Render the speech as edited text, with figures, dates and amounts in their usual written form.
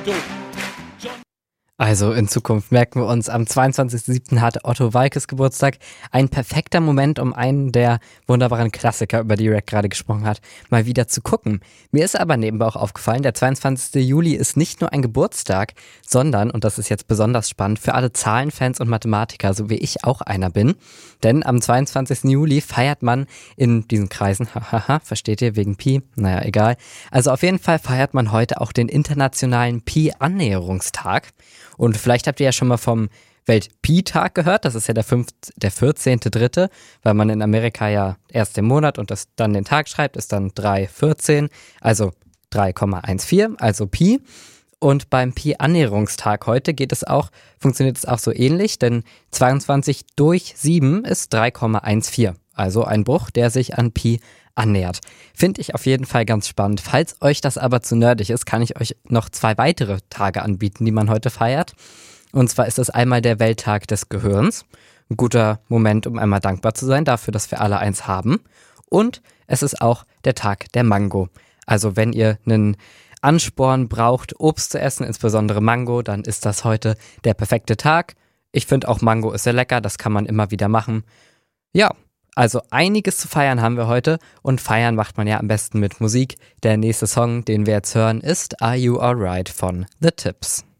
Also in Zukunft merken wir uns, am 22.07. hat Otto Waalkes Geburtstag. Ein perfekter Moment, um einen der wunderbaren Klassiker, über die Rack gerade gesprochen hat, mal wieder zu gucken. Mir ist aber nebenbei auch aufgefallen, der 22. Juli ist nicht nur ein Geburtstag, sondern, und das ist jetzt besonders spannend, für alle Zahlenfans und Mathematiker, so wie ich auch einer bin. Denn am 22. Juli feiert man in diesen Kreisen, versteht ihr, wegen Pi? Naja, egal. Also auf jeden Fall feiert man heute auch den internationalen Pi-Annäherungstag. Und vielleicht habt ihr ja schon mal vom Welt-Pi-Tag gehört, das ist ja der 14.3., weil man in Amerika ja erst den Monat und das dann den Tag schreibt, ist dann 3,14, also 3,14, also Pi. Und beim Pi-Annäherungstag heute funktioniert es auch so ähnlich, denn 22 durch 7 ist 3,14, also ein Bruch, der sich an Pi annähert. Finde ich auf jeden Fall ganz spannend. Falls euch das aber zu nerdig ist, kann ich euch noch 2 weitere Tage anbieten, die man heute feiert. Und zwar ist das einmal der Welttag des Gehirns. Ein guter Moment, um einmal dankbar zu sein dafür, dass wir alle eins haben. Und es ist auch der Tag der Mango. Also wenn ihr einen Ansporn braucht, Obst zu essen, insbesondere Mango, dann ist das heute der perfekte Tag. Ich finde auch Mango ist sehr lecker, das kann man immer wieder machen. Ja, also einiges zu feiern haben wir heute und feiern macht man ja am besten mit Musik. Der nächste Song, den wir jetzt hören, ist Are You Alright von The Tips.